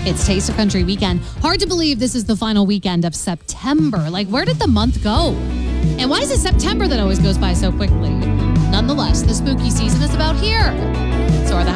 It's Taste of Country weekend. Hard to believe this is the final weekend of September. Like, where did the month go? And why is it September that always goes by so quickly? Nonetheless, the spooky season is about here.